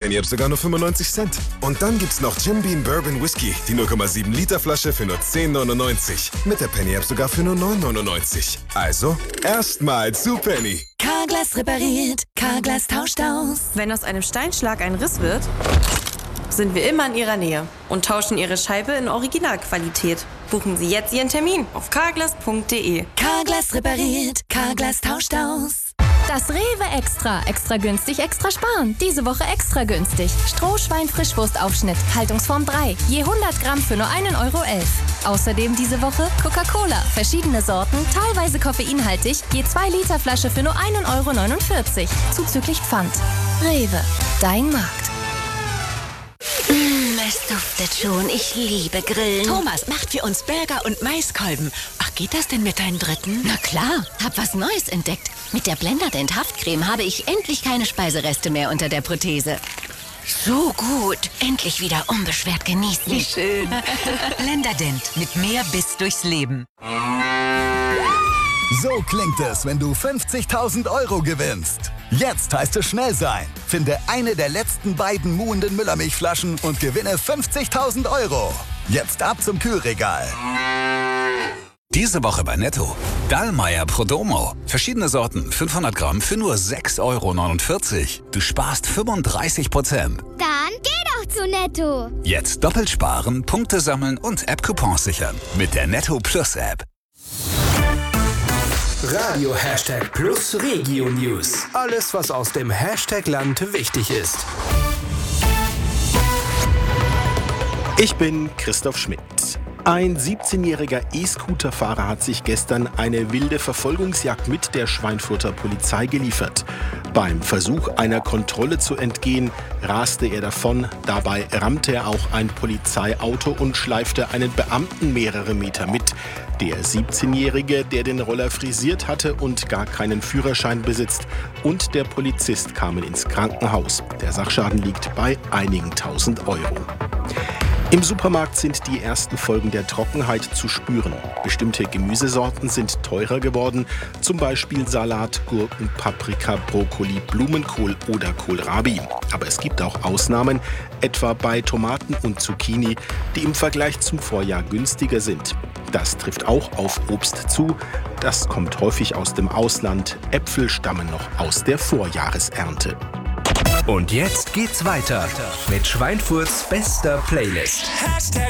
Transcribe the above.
Penny App sogar nur 95 Cent. Und dann gibt's noch Jim Beam Bourbon Whisky, die 0,7 Liter Flasche für nur 10,99. Mit der Penny App sogar für nur 9,99. Also, erstmal zu Penny. Carglass repariert, Carglass tauscht aus. Wenn aus einem Steinschlag ein Riss wird, sind wir immer in Ihrer Nähe und tauschen Ihre Scheibe in Originalqualität. Buchen Sie jetzt Ihren Termin auf carglass.de. Carglass repariert, Carglass tauscht aus. Das Rewe Extra. Extra günstig, extra sparen. Diese Woche extra günstig. Strohschwein-Frischwurstaufschnitt, Haltungsform 3. Je 100 Gramm für nur 1,11 €. Außerdem diese Woche Coca-Cola. Verschiedene Sorten, teilweise koffeinhaltig. Je 2 Liter Flasche für nur 1,49 €. Zuzüglich Pfand. Rewe. Dein Markt. Es duftet schon. Ich liebe Grillen. Thomas macht für uns Burger und Maiskolben. Ach, geht das denn mit deinen Dritten? Na klar, hab was Neues entdeckt. Mit der Blenderdent Haftcreme habe ich endlich keine Speisereste mehr unter der Prothese. So gut. Endlich wieder unbeschwert genießen. Wie schön. Blenderdent. Mit mehr Biss durchs Leben. So klingt es, wenn du 50.000 € gewinnst. Jetzt heißt es schnell sein. Finde eine der letzten beiden muhenden Müllermilchflaschen und gewinne 50.000 €. Jetzt ab zum Kühlregal. Diese Woche bei Netto. Dallmayr Prodomo. Verschiedene Sorten, 500 Gramm für nur 6,49 €. Du sparst 35%. Dann geh doch zu Netto. Jetzt doppelt sparen, Punkte sammeln und App-Coupons sichern. Mit der Netto Plus App. Radio #Plus Regio News. Alles, was aus dem Hashtag-Land wichtig ist. Ich bin Christoph Schmidt. Ein 17-jähriger E-Scooter-Fahrer hat sich gestern eine wilde Verfolgungsjagd mit der Schweinfurter Polizei geliefert. Beim Versuch, einer Kontrolle zu entgehen, raste er davon. Dabei rammte er auch ein Polizeiauto und schleifte einen Beamten mehrere Meter mit. Der 17-Jährige, der den Roller frisiert hatte und gar keinen Führerschein besitzt, und der Polizist kamen ins Krankenhaus. Der Sachschaden liegt bei einigen tausend €. Im Supermarkt sind die ersten Folgen der Trockenheit zu spüren. Bestimmte Gemüsesorten sind teurer geworden, zum Beispiel Salat, Gurken, Paprika, Brokkoli, Blumenkohl oder Kohlrabi. Aber es gibt auch Ausnahmen, etwa bei Tomaten und Zucchini, die im Vergleich zum Vorjahr günstiger sind. Das trifft auch auf Obst zu. Das kommt häufig aus dem Ausland. Äpfel stammen noch aus der Vorjahresernte. Und jetzt geht's weiter mit Schweinfurts bester Playlist.